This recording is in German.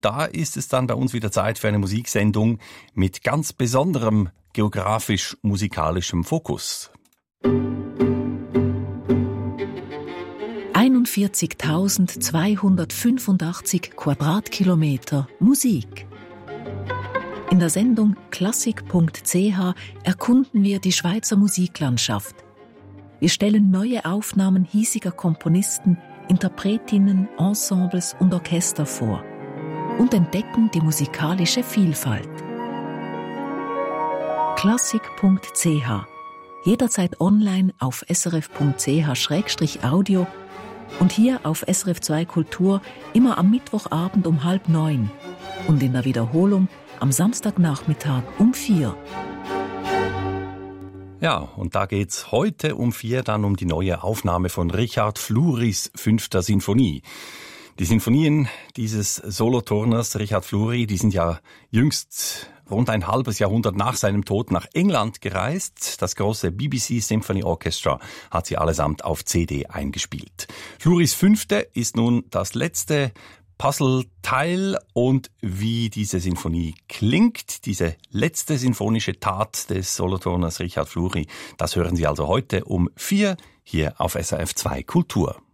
da ist es dann bei uns wieder Zeit für eine Musiksendung mit ganz besonderem geografisch-musikalischem Fokus. 41.285 Quadratkilometer Musik. In der Sendung Klassik.ch erkunden wir die Schweizer Musiklandschaft. Wir stellen neue Aufnahmen hiesiger Komponisten, Interpretinnen, Ensembles und Orchester vor und entdecken die musikalische Vielfalt. Klassik.ch, jederzeit online auf srf.ch/audio und hier auf SRF 2 Kultur immer am Mittwochabend um 8:30 und in der Wiederholung am Samstagnachmittag um 4. Ja, und da geht's heute um 4 dann um die neue Aufnahme von Richard Flurys 5. Sinfonie. Die Sinfonien dieses Solothurners Richard Fleury, die sind ja jüngst rund ein halbes Jahrhundert nach seinem Tod nach England gereist. Das große BBC Symphony Orchestra hat sie allesamt auf CD eingespielt. Flurys 5. ist nun das letzte Puzzleteil, und wie diese Sinfonie klingt, diese letzte sinfonische Tat des Solothurners Richard Fleury, das hören Sie also heute um 4 hier auf SRF 2 Kultur.